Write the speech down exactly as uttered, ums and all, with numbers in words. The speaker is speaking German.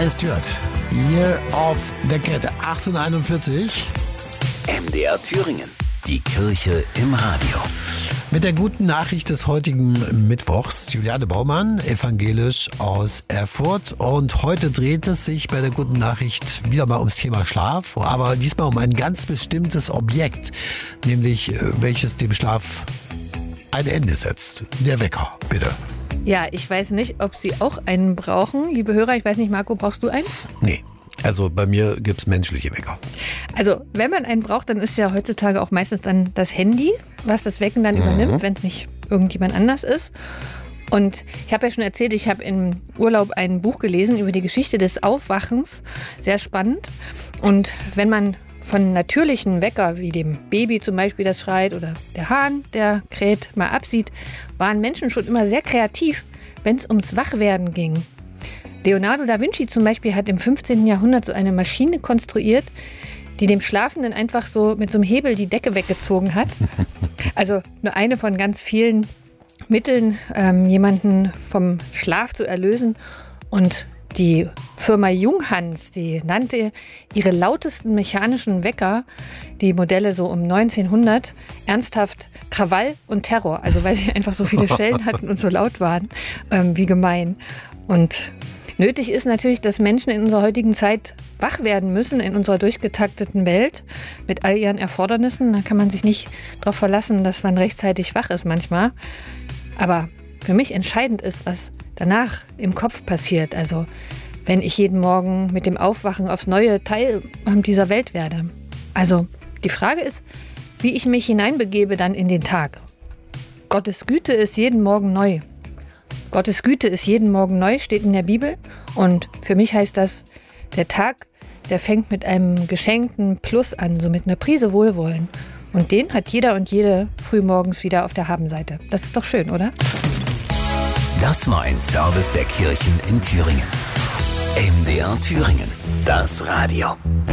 Alice Stewart, Year of the Cat, achtzehnhunderteinundvierzig. M D R Thüringen, die Kirche im Radio. Mit der guten Nachricht des heutigen Mittwochs, Juliane Baumann, evangelisch aus Erfurt. Und heute dreht es sich bei der guten Nachricht wieder mal ums Thema Schlaf, aber diesmal um ein ganz bestimmtes Objekt, nämlich welches dem Schlaf ein Ende setzt. Der Wecker, bitte. Ja, ich weiß nicht, ob Sie auch einen brauchen. Liebe Hörer, ich weiß nicht, Marco, brauchst du einen? Nee, also bei mir gibt es menschliche Wecker. Also wenn man einen braucht, dann ist ja heutzutage auch meistens dann das Handy, was das Wecken dann mhm. übernimmt, wenn es nicht irgendjemand anders ist. Und ich habe ja schon erzählt, ich habe im Urlaub ein Buch gelesen über die Geschichte des Aufwachens. Sehr spannend. Und wenn man von natürlichen Wecker, wie dem Baby zum Beispiel, das schreit, oder der Hahn, der kräht, mal absieht, waren Menschen schon immer sehr kreativ, wenn es ums Wachwerden ging. Leonardo da Vinci zum Beispiel hat im fünfzehnten Jahrhundert so eine Maschine konstruiert, die dem Schlafenden einfach so mit so einem Hebel die Decke weggezogen hat. Also nur eine von ganz vielen Mitteln, ähm, jemanden vom Schlaf zu erlösen. Und die Firma Junghans, die nannte ihre lautesten mechanischen Wecker, die Modelle so um neunzehnhundert, ernsthaft Krawall und Terror. Also weil sie einfach so viele Schellen hatten und so laut waren, ähm, wie gemein. Und nötig ist natürlich, dass Menschen in unserer heutigen Zeit wach werden müssen, in unserer durchgetakteten Welt mit all ihren Erfordernissen. Da kann man sich nicht darauf verlassen, dass man rechtzeitig wach ist manchmal. Aber für mich entscheidend ist, was danach im Kopf passiert. Also wenn ich jeden Morgen mit dem Aufwachen aufs Neue Teil dieser Welt werde. Also die Frage ist, wie ich mich hineinbegebe dann in den Tag. Gottes Güte ist jeden Morgen neu. Gottes Güte ist jeden Morgen neu, steht in der Bibel. Und für mich heißt das, der Tag, der fängt mit einem geschenkten Plus an, so mit einer Prise Wohlwollen. Und den hat jeder und jede frühmorgens wieder auf der Habenseite. Das ist doch schön, oder? Das war ein Service der Kirchen in Thüringen. M D R Thüringen, das Radio.